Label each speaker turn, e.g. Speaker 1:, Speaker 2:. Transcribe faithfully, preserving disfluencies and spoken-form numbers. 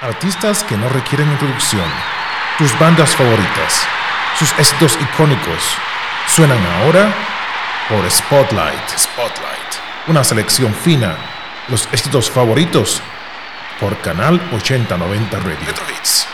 Speaker 1: Artistas que no requieren introducción. Tus bandas favoritas. Sus éxitos icónicos. Suenan ahora por Spotlight. Spotlight. Una selección fina. Los éxitos favoritos por Canal ochenta noventa Radio. Retro Hits.